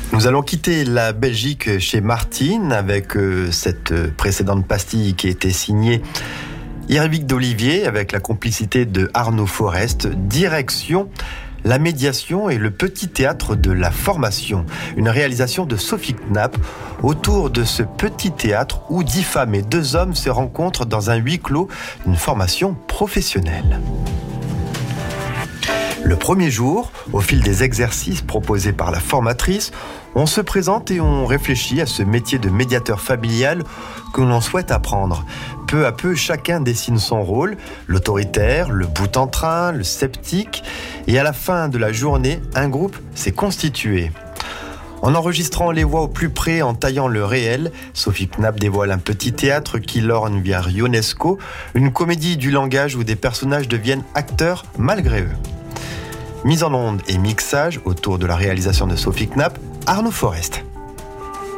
Nous allons quitter la Belgique chez Martine avec cette précédente pastille qui était signée Irvic d'Olivier avec la complicité de Arnaud Forest. Direction la médiation et le petit théâtre de la formation. Une réalisation de Sophie Knapp autour de ce petit théâtre où 10 femmes et 2 hommes se rencontrent dans un huis clos d'une formation professionnelle. Le premier jour, au fil des exercices proposés par la formatrice, on se présente et on réfléchit à ce métier de médiateur familial que l'on souhaite apprendre. Peu à peu, chacun dessine son rôle, l'autoritaire, le boute-en-train, le sceptique, et à la fin de la journée, un groupe s'est constitué. En enregistrant les voix au plus près, en taillant le réel, Sophie Knapp dévoile un petit théâtre qui lorgne via Ionesco, une comédie du langage où des personnages deviennent acteurs malgré eux. Mise en onde et mixage autour de la réalisation de Sophie Knapp, Arnaud Forest.